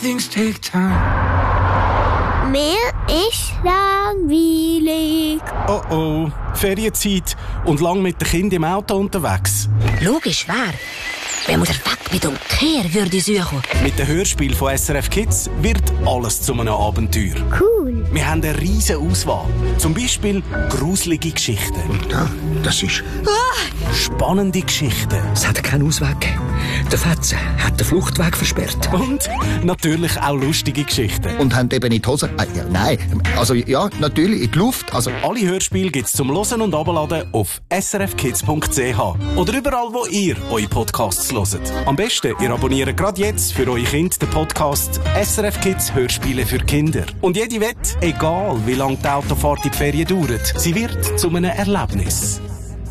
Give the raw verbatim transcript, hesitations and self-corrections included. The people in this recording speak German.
things take time. Mir ist langweilig. Oh oh, Ferienzeit und lang mit den Kindern im Auto unterwegs. Logisch, wer? Wenn man weg mit dem Kehr würde suchen. Mit dem Hörspiel von S R F Kids wird alles zu einem Abenteuer. Cool. Wir haben eine riesige Auswahl. Zum Beispiel gruselige Geschichten. Ja, das ist... Ah! Spannende Geschichten. Es hat keinen Ausweg gegeben. Der Fetze hat den Fluchtweg versperrt. Und natürlich auch lustige Geschichten. Und haben eben in die Hose... Äh, ja, nein, also ja, natürlich, in die Luft. Also. Alle Hörspiele gibt's zum Hören und Abladen auf s r f kids punkt c h oder überall, wo ihr eure Podcasts hört. Am besten, ihr abonniert gerade jetzt für eure Kinder den Podcast S R F Kids Hörspiele für Kinder. Und jede Wette, egal wie lange die Autofahrt in die Ferien dauert, sie wird zu einem Erlebnis.